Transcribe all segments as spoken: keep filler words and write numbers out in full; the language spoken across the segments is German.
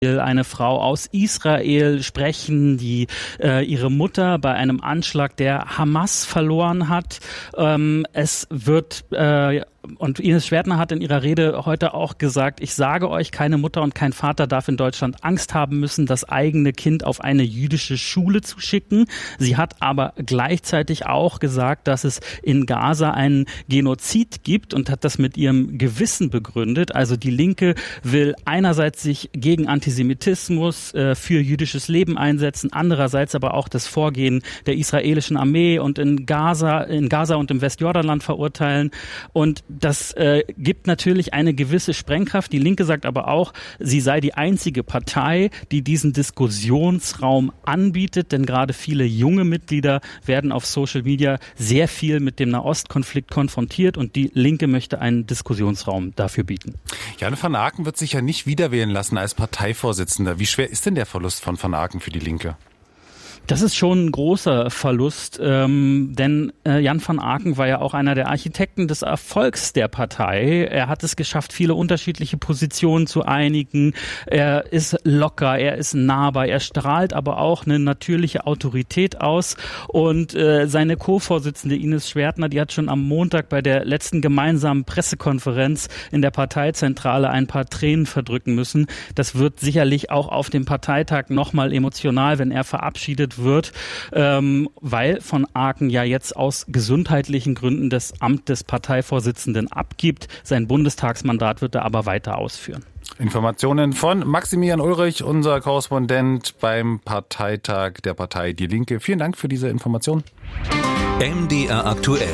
eine Frau aus Israel sprechen, die äh, ihre Mutter bei einem Anschlag der Hamas verloren hat. Ähm, es wird äh, Und Ines Schwertner hat in ihrer Rede heute auch gesagt, ich sage euch, keine Mutter und kein Vater darf in Deutschland Angst haben müssen, das eigene Kind auf eine jüdische Schule zu schicken. Sie hat aber gleichzeitig auch gesagt, dass es in Gaza einen Genozid gibt und hat das mit ihrem Gewissen begründet. Also die Linke will einerseits sich gegen Antisemitismus, äh, für jüdisches Leben einsetzen, andererseits aber auch das Vorgehen der israelischen Armee und in Gaza, in Gaza und im Westjordanland verurteilen. Und das äh, gibt natürlich eine gewisse Sprengkraft. Die Linke sagt aber auch, sie sei die einzige Partei, die diesen Diskussionsraum anbietet, denn gerade viele junge Mitglieder werden auf Social Media sehr viel mit dem Nahostkonflikt konfrontiert und die Linke möchte einen Diskussionsraum dafür bieten. Jan van Aken wird sich ja nicht wiederwählen lassen als Parteivorsitzender. Wie schwer ist denn der Verlust von van Aken für die Linke? Das ist schon ein großer Verlust, ähm, denn äh, Jan van Aken war ja auch einer der Architekten des Erfolgs der Partei. Er hat es geschafft, viele unterschiedliche Positionen zu einigen. Er ist locker, er ist nahbar, er strahlt aber auch eine natürliche Autorität aus. Und äh, seine Co-Vorsitzende Ines Schwertner, die hat schon am Montag bei der letzten gemeinsamen Pressekonferenz in der Parteizentrale ein paar Tränen verdrücken müssen. Das wird sicherlich auch auf dem Parteitag nochmal emotional, wenn er verabschiedet wird, ähm, weil von Aken ja jetzt aus gesundheitlichen Gründen das Amt des Parteivorsitzenden abgibt. Sein Bundestagsmandat wird er aber weiter ausführen. Informationen von Maximilian Ulrich, unser Korrespondent beim Parteitag der Partei Die Linke. Vielen Dank für diese Information. M D R aktuell.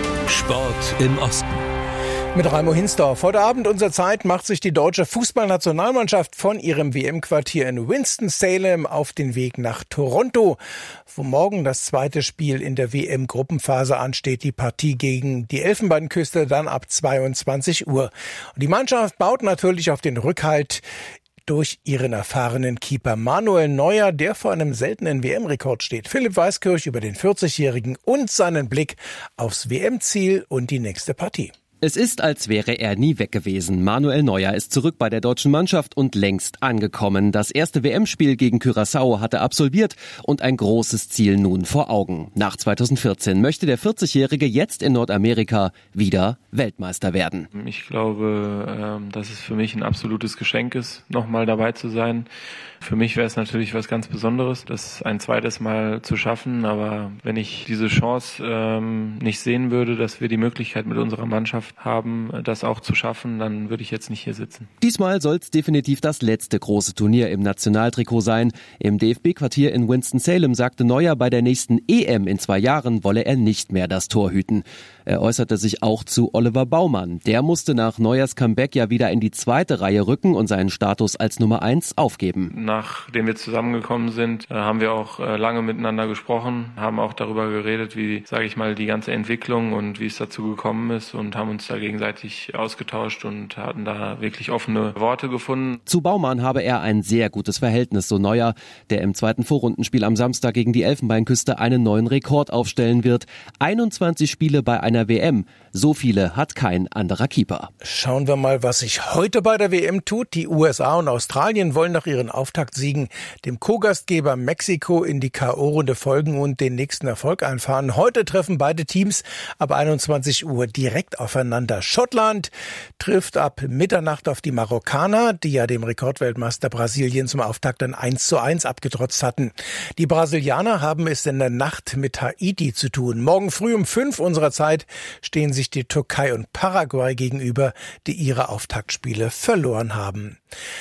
Sport im Osten. Mit Raimo Hinsdorf. Heute Abend unserer Zeit macht sich die deutsche Fußballnationalmannschaft von ihrem W M-Quartier in Winston-Salem auf den Weg nach Toronto, wo morgen das zweite Spiel in der W M-Gruppenphase ansteht. Die Partie gegen die Elfenbeinküste dann ab zweiundzwanzig Uhr. Und die Mannschaft baut natürlich auf den Rückhalt durch ihren erfahrenen Keeper Manuel Neuer, der vor einem seltenen W M-Rekord steht. Philipp Weiskirch über den vierzigjährigen und seinen Blick aufs W M-Ziel und die nächste Partie. Es ist, als wäre er nie weg gewesen. Manuel Neuer ist zurück bei der deutschen Mannschaft und längst angekommen. Das erste W M-Spiel gegen Curaçao hat er absolviert und ein großes Ziel nun vor Augen. Nach zweitausendvierzehn möchte der vierzigjährige jetzt in Nordamerika wieder Weltmeister werden. Ich glaube, dass es für mich ein absolutes Geschenk ist, nochmal dabei zu sein. Für mich wäre es natürlich was ganz Besonderes, das ein zweites Mal zu schaffen. Aber wenn ich diese Chance ähm, nicht sehen würde, dass wir die Möglichkeit mit unserer Mannschaft haben, das auch zu schaffen, dann würde ich jetzt nicht hier sitzen. Diesmal soll es definitiv das letzte große Turnier im Nationaltrikot sein. Im D F B-Quartier in Winston-Salem sagte Neuer, bei der nächsten E M in zwei Jahren wolle er nicht mehr das Tor hüten. Er äußerte sich auch zu Oliver Baumann. Der musste nach Neuers Comeback ja wieder in die zweite Reihe rücken und seinen Status als Nummer eins aufgeben. Nachdem wir zusammengekommen sind, haben wir auch lange miteinander gesprochen, haben auch darüber geredet, wie, sage ich mal, die ganze Entwicklung und wie es dazu gekommen ist und haben uns da gegenseitig ausgetauscht und hatten da wirklich offene Worte gefunden. Zu Baumann habe er ein sehr gutes Verhältnis, so Neuer, der im zweiten Vorrundenspiel am Samstag gegen die Elfenbeinküste einen neuen Rekord aufstellen wird. einundzwanzig Spiele bei einer W M. So viele hat kein anderer Keeper. Schauen wir mal, was sich heute bei der W M tut. Die U S A und Australien wollen nach ihren Auftaktsiegen dem Co-Gastgeber Mexiko in die K O-Runde folgen und den nächsten Erfolg einfahren. Heute treffen beide Teams ab einundzwanzig Uhr direkt aufeinander. Schottland trifft ab Mitternacht auf die Marokkaner, die ja dem Rekordweltmeister Brasilien zum Auftakt ein eins zu eins abgetrotzt hatten. Die Brasilianer haben es in der Nacht mit Haiti zu tun. Morgen früh um fünf unserer Zeit stehen sich die Türkei und Paraguay gegenüber, die ihre Auftaktspiele verloren haben.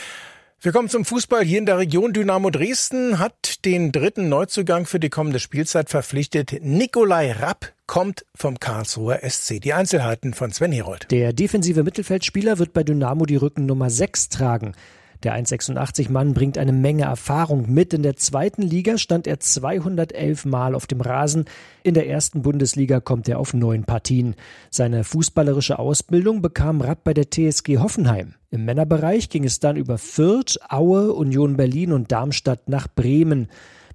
Wir kommen zum Fußball hier in der Region. Dynamo Dresden hat den dritten Neuzugang für die kommende Spielzeit verpflichtet. Nikolai Rapp kommt vom Karlsruher S C. Die Einzelheiten von Sven Herold. Der defensive Mittelfeldspieler wird bei Dynamo die Rückennummer sechs tragen. Der eins Komma sechsundachtzig Mann bringt eine Menge Erfahrung mit. In der zweiten Liga stand er zweihundertelf Mal auf dem Rasen. In der ersten Bundesliga kommt er auf neun Partien. Seine fußballerische Ausbildung bekam Rapp bei der T S G Hoffenheim. Im Männerbereich ging es dann über Fürth, Aue, Union Berlin und Darmstadt nach Bremen.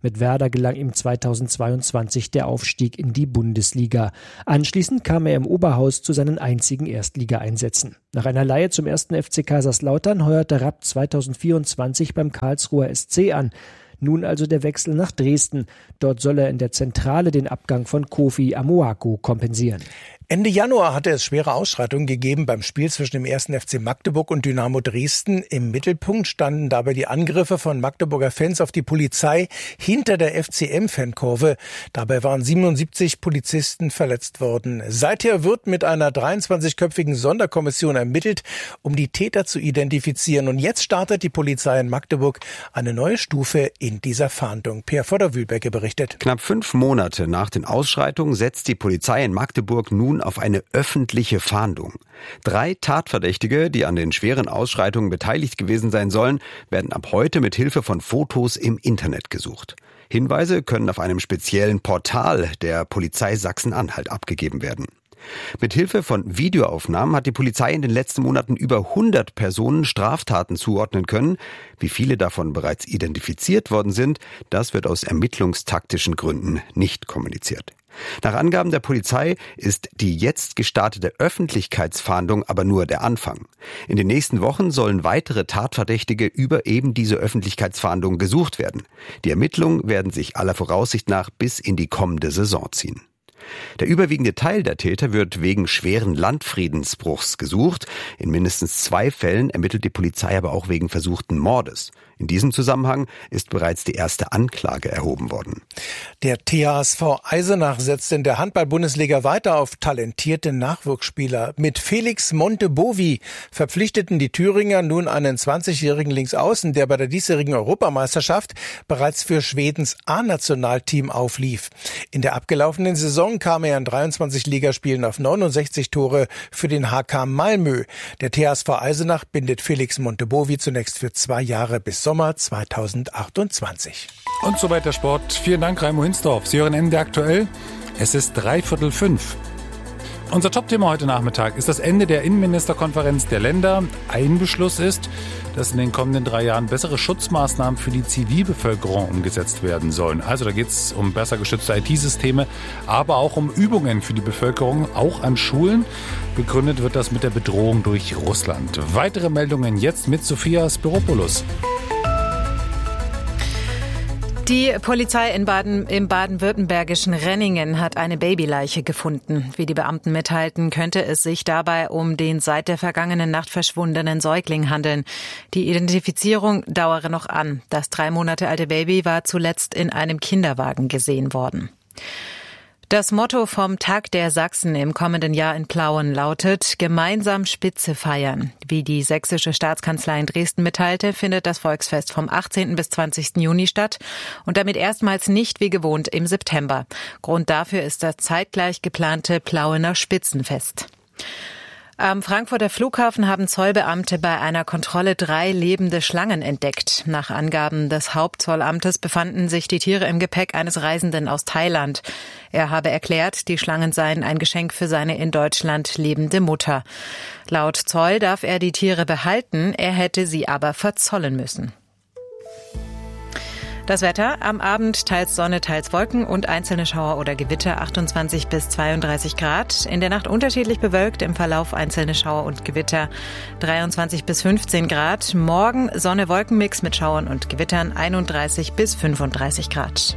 Mit Werder gelang ihm zweitausendzweiundzwanzig der Aufstieg in die Bundesliga. Anschließend kam er im Oberhaus zu seinen einzigen Erstligaeinsätzen. Nach einer Leihe zum ersten F C Kaiserslautern heuerte Rapp zweitausendvierundzwanzig beim Karlsruher S C an. Nun also der Wechsel nach Dresden. Dort soll er in der Zentrale den Abgang von Kofi Amoako kompensieren. Ende Januar hatte es schwere Ausschreitungen gegeben beim Spiel zwischen dem ersten F C Magdeburg und Dynamo Dresden. Im Mittelpunkt standen dabei die Angriffe von Magdeburger Fans auf die Polizei hinter der F C M-Fankurve. Dabei waren siebenundsiebzig Polizisten verletzt worden. Seither wird mit einer dreiundzwanzigköpfigen Sonderkommission ermittelt, um die Täter zu identifizieren. Und jetzt startet die Polizei in Magdeburg eine neue Stufe in dieser Fahndung. Peer Votter-Wühlbecke berichtet. Knapp fünf Monate nach den Ausschreitungen setzt die Polizei in Magdeburg nun auf eine öffentliche Fahndung. Drei Tatverdächtige, die an den schweren Ausschreitungen beteiligt gewesen sein sollen, werden ab heute mit Hilfe von Fotos im Internet gesucht. Hinweise können auf einem speziellen Portal der Polizei Sachsen-Anhalt abgegeben werden. Mit Hilfe von Videoaufnahmen hat die Polizei in den letzten Monaten über hundert Personen Straftaten zuordnen können. Wie viele davon bereits identifiziert worden sind, das wird aus ermittlungstaktischen Gründen nicht kommuniziert. Nach Angaben der Polizei ist die jetzt gestartete Öffentlichkeitsfahndung aber nur der Anfang. In den nächsten Wochen sollen weitere Tatverdächtige über eben diese Öffentlichkeitsfahndung gesucht werden. Die Ermittlungen werden sich aller Voraussicht nach bis in die kommende Saison ziehen. Der überwiegende Teil der Täter wird wegen schweren Landfriedensbruchs gesucht. In mindestens zwei Fällen ermittelt die Polizei aber auch wegen versuchten Mordes. In diesem Zusammenhang ist bereits die erste Anklage erhoben worden. Der T H S V Eisenach setzt in der Handball-Bundesliga weiter auf talentierte Nachwuchsspieler. Mit Felix Montebovi verpflichteten die Thüringer nun einen zwanzigjährigen Linksaußen, der bei der diesjährigen Europameisterschaft bereits für Schwedens A-Nationalteam auflief. In der abgelaufenen Saison kam er in dreiundzwanzig Ligaspielen auf neunundsechzig Tore für den H K Malmö. Der T H S V Eisenach bindet Felix Montebovi zunächst für zwei Jahre bis Sommer zweitausendachtundzwanzig. Und soweit der Sport. Vielen Dank, Raimo Hinsdorf. Sie hören Ende aktuell. Es ist dreiviertel fünf. Unser Top-Thema heute Nachmittag ist das Ende der Innenministerkonferenz der Länder. Ein Beschluss ist, dass in den kommenden drei Jahren bessere Schutzmaßnahmen für die Zivilbevölkerung umgesetzt werden sollen. Also da geht es um besser geschützte I T-Systeme, aber auch um Übungen für die Bevölkerung, auch an Schulen. Begründet wird das mit der Bedrohung durch Russland. Weitere Meldungen jetzt mit Sophia Spiropoulos. Die Polizei in Baden, im baden-württembergischen Renningen hat eine Babyleiche gefunden. Wie die Beamten mitteilten, könnte es sich dabei um den seit der vergangenen Nacht verschwundenen Säugling handeln. Die Identifizierung dauere noch an. Das drei Monate alte Baby war zuletzt in einem Kinderwagen gesehen worden. Das Motto vom Tag der Sachsen im kommenden Jahr in Plauen lautet: Gemeinsam Spitze feiern. Wie die sächsische Staatskanzlei in Dresden mitteilte, findet das Volksfest vom achtzehnten bis zwanzigsten Juni statt und damit erstmals nicht wie gewohnt im September. Grund dafür ist das zeitgleich geplante Plauener Spitzenfest. Am Frankfurter Flughafen haben Zollbeamte bei einer Kontrolle drei lebende Schlangen entdeckt. Nach Angaben des Hauptzollamtes befanden sich die Tiere im Gepäck eines Reisenden aus Thailand. Er habe erklärt, die Schlangen seien ein Geschenk für seine in Deutschland lebende Mutter. Laut Zoll darf er die Tiere behalten, er hätte sie aber verzollen müssen. Das Wetter: am Abend teils Sonne, teils Wolken und einzelne Schauer oder Gewitter, achtundzwanzig bis zweiunddreißig Grad. In der Nacht unterschiedlich bewölkt, im Verlauf einzelne Schauer und Gewitter, dreiundzwanzig bis fünfzehn Grad. Morgen Sonne-Wolken-Mix mit Schauern und Gewittern, einunddreißig bis fünfunddreißig Grad.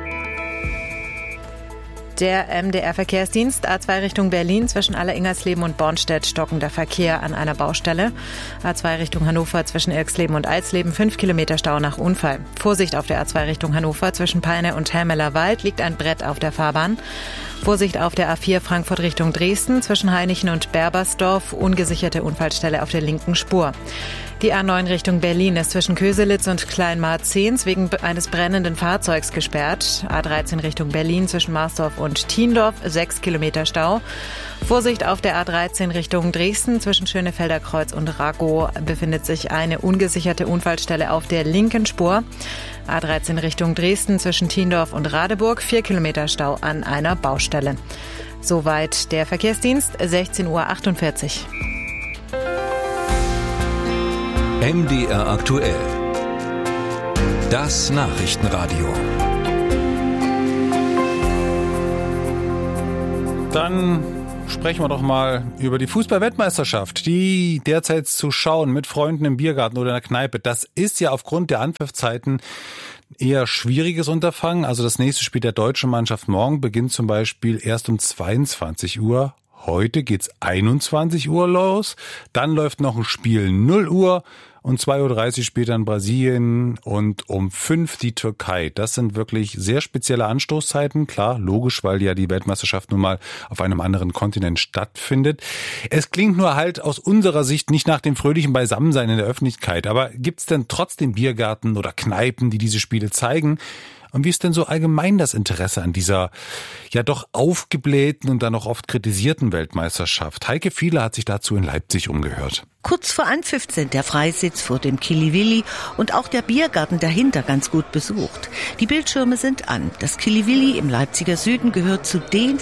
Der M D R-Verkehrsdienst: A zwei Richtung Berlin zwischen Aller-Ingersleben und Bornstedt stockender Verkehr an einer Baustelle. A zwei Richtung Hannover zwischen Irxleben und Eisleben fünf Kilometer Stau nach Unfall. Vorsicht auf der A zwei Richtung Hannover zwischen Peine und Helmeler Wald liegt ein Brett auf der Fahrbahn. Vorsicht auf der A vier Frankfurt Richtung Dresden zwischen Heinichen und Berbersdorf, ungesicherte Unfallstelle auf der linken Spur. Die A neun Richtung Berlin ist zwischen Köselitz und Kleinmarzehns wegen eines brennenden Fahrzeugs gesperrt. A dreizehn Richtung Berlin zwischen Marsdorf und Thiendorf, sechs Kilometer Stau. Vorsicht auf der A dreizehn Richtung Dresden zwischen Schönefelder Kreuz und Ragow befindet sich eine ungesicherte Unfallstelle auf der linken Spur. A dreizehn Richtung Dresden zwischen Thiendorf und Radeburg, vier Kilometer Stau an einer Baustelle. Soweit der Verkehrsdienst, sechzehn Uhr achtundvierzig. M D R aktuell. Das Nachrichtenradio. Dann sprechen wir doch mal über die Fußball-Weltmeisterschaft, die derzeit zu schauen mit Freunden im Biergarten oder in der Kneipe. Das ist ja aufgrund der Anpfiffzeiten eher schwieriges Unterfangen. Also das nächste Spiel der deutschen Mannschaft morgen beginnt zum Beispiel erst um zweiundzwanzig Uhr. Heute geht's einundzwanzig Uhr los. Dann läuft noch ein Spiel null Uhr. Und zwei Uhr dreißig spielt dann Brasilien und um fünf die Türkei. Das sind wirklich sehr spezielle Anstoßzeiten. Klar, logisch, weil ja die Weltmeisterschaft nun mal auf einem anderen Kontinent stattfindet. Es klingt nur halt aus unserer Sicht nicht nach dem fröhlichen Beisammensein in der Öffentlichkeit. Aber gibt's denn trotzdem Biergärten oder Kneipen, die diese Spiele zeigen? Und wie ist denn so allgemein das Interesse an dieser ja doch aufgeblähten und dann auch oft kritisierten Weltmeisterschaft? Heike Fiedler hat sich dazu in Leipzig umgehört. Kurz vor Anpfiff sind der Freisitz vor dem Kiliwilli und auch der Biergarten dahinter ganz gut besucht. Die Bildschirme sind an. Das Kiliwilli im Leipziger Süden gehört zu den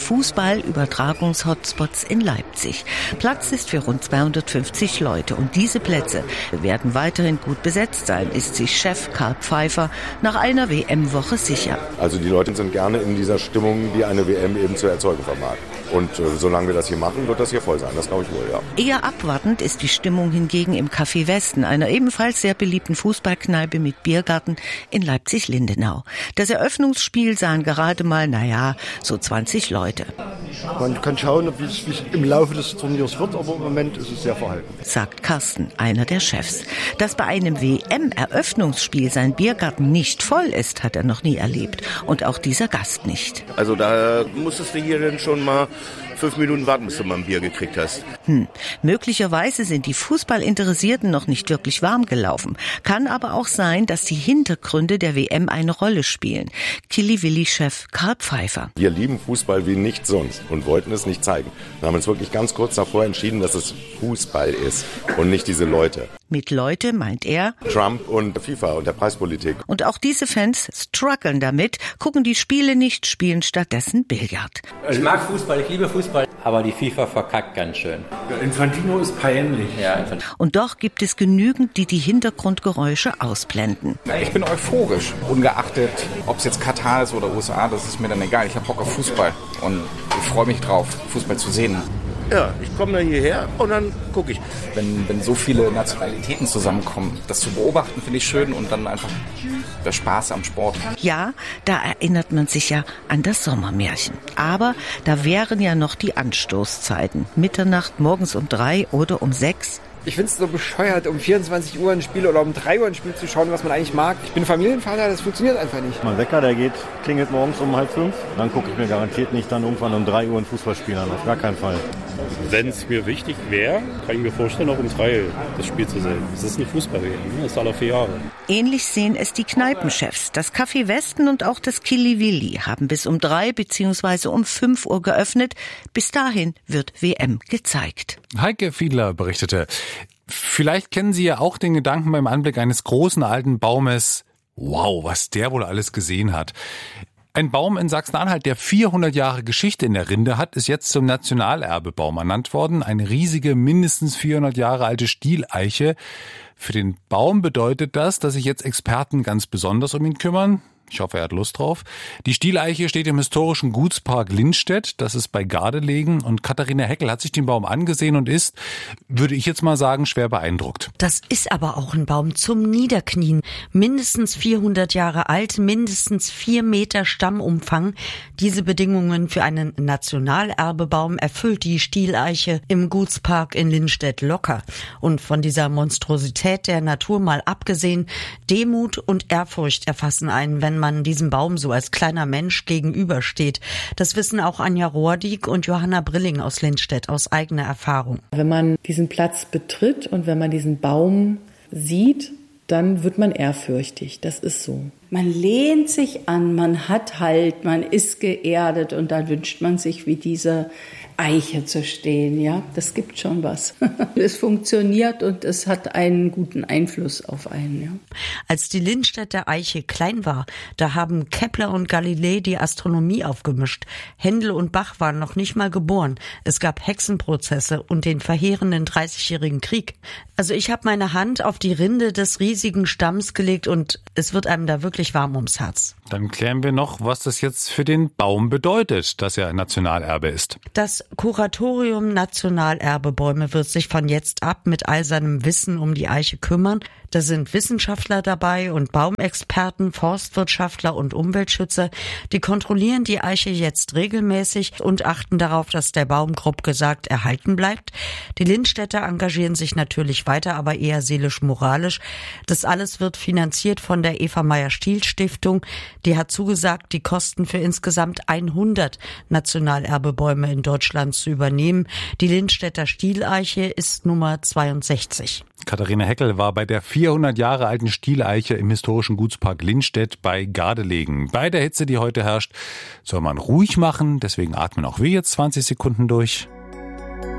Fußball-Übertragungs-Hotspots in Leipzig. Platz ist für rund zweihundertfünfzig Leute und diese Plätze werden weiterhin gut besetzt sein, ist sich Chef Karl Pfeiffer nach einer W M-Woche sicher. Also die Leute sind gerne in dieser Stimmung, die eine W M eben zu erzeugen vermag. Und äh, solange wir das hier machen, wird das hier voll sein. Das glaube ich wohl, ja. Eher abwartend ist die Stimmung hingegen im Café Westen, einer ebenfalls sehr beliebten Fußballkneipe mit Biergarten in Leipzig-Lindenau. Das Eröffnungsspiel sahen gerade mal, naja, so zwanzig Leute. Man kann schauen, wie es im Laufe des Turniers wird, aber im Moment ist es sehr verhalten. Sagt Carsten, einer der Chefs. Dass bei einem W M-Eröffnungsspiel sein Biergarten nicht voll ist, hat er noch nie erlebt. Und auch dieser Gast nicht. Also da musstest du hier dann schon mal fünf Minuten warten, bis du mal ein Bier gekriegt hast. Hm. Möglicherweise sind die Fußballinteressierten noch nicht wirklich warm gelaufen. Kann aber auch sein, dass die Hintergründe der W M eine Rolle spielen. Kiliwilli-Chef Karl Pfeiffer. Wir lieben Fußball wie nichts sonst und wollten es nicht zeigen. Wir haben uns wirklich ganz kurz davor entschieden, dass es Fußball ist und nicht diese Leute. Mit Leute meint er Trump und FIFA und der Preispolitik. Und auch diese Fans strugglen damit, gucken die Spiele nicht, spielen stattdessen Billard. Ich mag Fußball, ich liebe Fußball, aber die FIFA verkackt ganz schön. Ja, Infantino ist peinlich. Ja, Infantino. Und doch gibt es genügend, die die Hintergrundgeräusche ausblenden. Ich bin euphorisch, ungeachtet, ob es jetzt Katar ist oder U S A, das ist mir dann egal. Ich habe Bock auf Fußball und ich freue mich drauf, Fußball zu sehen. Ja, ich komme da hierher und dann gucke ich. Wenn, wenn so viele Nationalitäten zusammenkommen, das zu beobachten, finde ich schön und dann einfach der Spaß am Sport. Ja, da erinnert man sich ja an das Sommermärchen. Aber da wären ja noch die Anstoßzeiten. Mitternacht, morgens um drei oder um sechs. Ich finde es so bescheuert, um vierundzwanzig Uhr ein Spiel oder um drei Uhr ein Spiel zu schauen, was man eigentlich mag. Ich bin Familienvater, das funktioniert einfach nicht. Mein Wecker, der geht, klingelt morgens um halb fünf. Dann gucke ich mir garantiert nicht dann irgendwann um drei Uhr ein Fußballspiel an. Auf gar keinen Fall. Wenn es mir wichtig wäre, kann ich mir vorstellen, auch um drei das Spiel zu sehen. Das ist eine Fußball-W M, das ist alle vier Jahre. Ähnlich sehen es die Kneipenchefs. Das Café Westen und auch das Kiliwilli haben bis um drei bzw. um fünf Uhr geöffnet. Bis dahin wird W M gezeigt. Heike Fiedler berichtete. Vielleicht kennen Sie ja auch den Gedanken beim Anblick eines großen alten Baumes. Wow, was der wohl alles gesehen hat. Ein Baum in Sachsen-Anhalt, der vierhundert Jahre Geschichte in der Rinde hat, ist jetzt zum Nationalerbebaum ernannt worden. Eine riesige, mindestens vierhundert Jahre alte Stieleiche. Für den Baum bedeutet das, dass sich jetzt Experten ganz besonders um ihn kümmern. Ich hoffe, er hat Lust drauf. Die Stieleiche steht im historischen Gutspark Lindstedt. Das ist bei Gardelegen. Und Katharina Heckel hat sich den Baum angesehen und ist, würde ich jetzt mal sagen, schwer beeindruckt. Das ist aber auch ein Baum zum Niederknien. Mindestens vierhundert Jahre alt, mindestens vier Meter Stammumfang. Diese Bedingungen für einen Nationalerbebaum erfüllt die Stieleiche im Gutspark in Lindstedt locker. Und von dieser Monstrosität der Natur mal abgesehen, Demut und Ehrfurcht erfassen einen, wenn man diesem Baum so als kleiner Mensch gegenübersteht. Das wissen auch Anja Rohrdiek und Johanna Brilling aus Lindstedt aus eigener Erfahrung. Wenn man diesen Platz betritt und wenn man diesen Baum sieht, dann wird man ehrfürchtig. Das ist so. Man lehnt sich an, man hat Halt, man ist geerdet und dann wünscht man sich, wie diese Eiche zu stehen, ja, das gibt schon was. Es funktioniert und es hat einen guten Einfluss auf einen, ja. Als die Lindstädter Eiche klein war, da haben Kepler und Galilei die Astronomie aufgemischt. Händel und Bach waren noch nicht mal geboren. Es gab Hexenprozesse und den verheerenden dreißigjährigen Krieg. Also ich habe meine Hand auf die Rinde des riesigen Stamms gelegt und es wird einem da wirklich warm ums Herz. Dann klären wir noch, was das jetzt für den Baum bedeutet, dass er Nationalerbe ist. Das Kuratorium Nationalerbebäume wird sich von jetzt ab mit all seinem Wissen um die Eiche kümmern. Da sind Wissenschaftler dabei und Baumexperten, Forstwirtschaftler und Umweltschützer. Die kontrollieren die Eiche jetzt regelmäßig und achten darauf, dass der Baum grob gesagt erhalten bleibt. Die Lindstädter engagieren sich natürlich weiter, aber eher seelisch-moralisch. Das alles wird finanziert von der Eva Meyer-Stiel-Stiftung. Die hat zugesagt, die Kosten für insgesamt hundert Nationalerbebäume in Deutschland zu übernehmen. Die Lindstädter Stieleiche ist Nummer zweiundsechzig. Katharina Heckel war bei der vierhundert Jahre alten Stieleiche im historischen Gutspark Lindstedt bei Gardelegen. Bei der Hitze, die heute herrscht, soll man ruhig machen. Deswegen atmen auch wir jetzt zwanzig Sekunden durch.